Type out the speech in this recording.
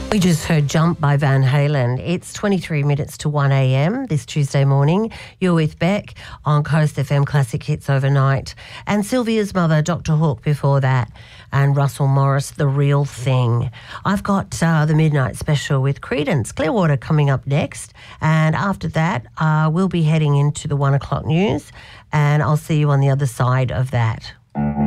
We just heard Jump by Van Halen. It's 23 minutes to 1 a.m. this Tuesday morning. You're with Beck on Coast FM Classic Hits Overnight. And Sylvia's mother, Dr. Hawk, before that. And Russell Morris, The Real Thing. I've got the Midnight Special with Creedence Clearwater coming up next. And after that, we'll be heading into the 1 o'clock news. And I'll see you on the other side of that.